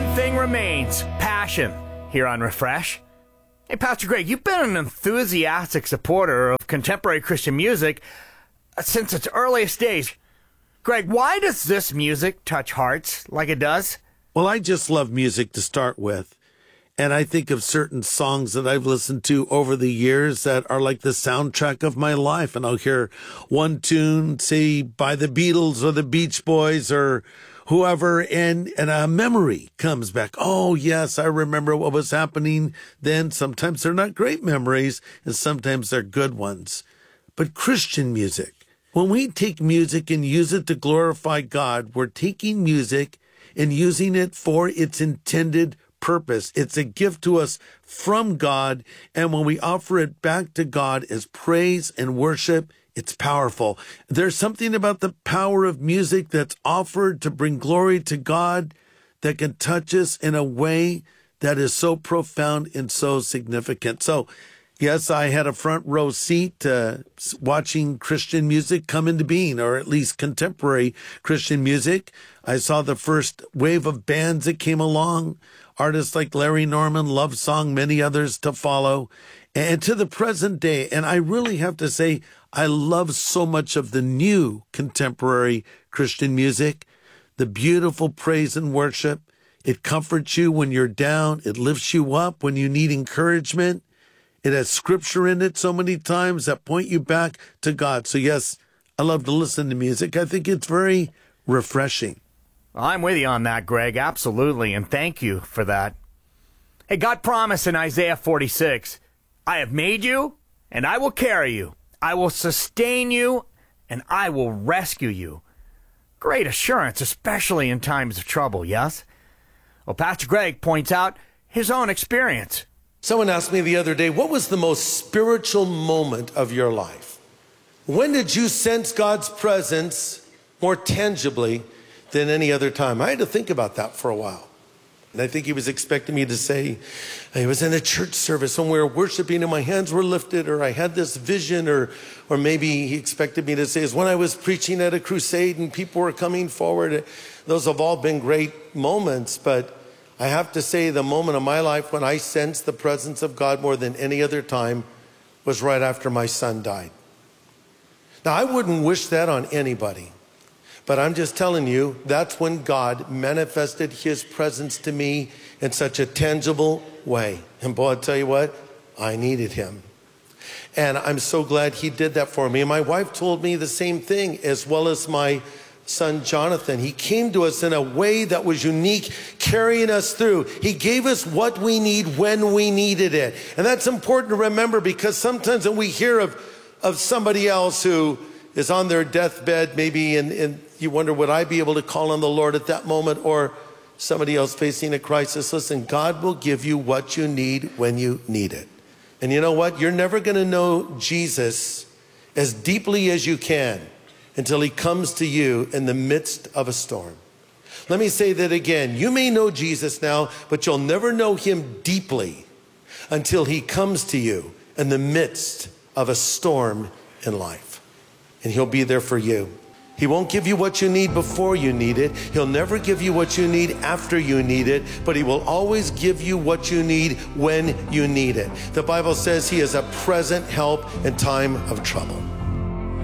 one thing remains, passion, here on Refresh. Hey, Pastor Greg, you've been an enthusiastic supporter of contemporary Christian music since its earliest days. Greg, why does this music touch hearts like it does? Well, I just love music to start with. And I think of certain songs that I've listened to over the years that are like the soundtrack of my life. And I'll hear one tune, say, by the Beatles or the Beach Boys or whoever, and a memory comes back. Oh, yes, I remember what was happening then. Sometimes they're not great memories, and sometimes they're good ones. But Christian music, when we take music and use it to glorify God, we're taking music and using it for its intended purpose. It's a gift to us from God, and when we offer it back to God as praise and worship, it's powerful. There's something about the power of music that's offered to bring glory to God that can touch us in a way that is so profound and so significant. So, yes, I had a front row seat watching Christian music come into being, or at least contemporary Christian music. I saw the first wave of bands that came along, artists like Larry Norman, Love Song, many others to follow, and to the present day. And I really have to say, I love so much of the new contemporary Christian music, the beautiful praise and worship. It comforts you when you're down. It lifts you up when you need encouragement. It has scripture in it so many times that point you back to God. So yes, I love to listen to music. I think it's very refreshing. I'm with you on that, Greg. Absolutely. And thank you for that. Hey, God promised in Isaiah 46, I have made you and I will carry you. I will sustain you and I will rescue you. Great assurance, especially in times of trouble, yes? Well, Pastor Greg points out his own experience. Someone asked me the other day, what was the most spiritual moment of your life? When did you sense God's presence more tangibly than any other time? I had to think about that for a while. And I think he was expecting me to say, I was in a church service when we were worshiping and my hands were lifted, or I had this vision, or maybe he expected me to say, is when I was preaching at a crusade and people were coming forward. Those have all been great moments, but I have to say the moment of my life when I sensed the presence of God more than any other time was right after my son died. Now, I wouldn't wish that on anybody, but I'm just telling you, that's when God manifested his presence to me in such a tangible way. And boy, I'll tell you what, I needed him. And I'm so glad he did that for me. And my wife told me the same thing, as well as my son Jonathan. He came to us in a way that was unique, carrying us through. He gave us what we need when we needed it. And that's important to remember, because sometimes when we hear of somebody else who is on their deathbed, maybe, and you wonder, would I be able to call on the Lord at that moment? Or somebody else facing a crisis. Listen, God will give you what you need when you need it. And you know what? You're never going to know Jesus as deeply as you can until he comes to you in the midst of a storm. Let me say that again. You may know Jesus now, but you'll never know him deeply until he comes to you in the midst of a storm in life. And he'll be there for you. He won't give you what you need before you need it. He'll never give you what you need after you need it, but he will always give you what you need when you need it. The Bible says he is a present help in time of trouble.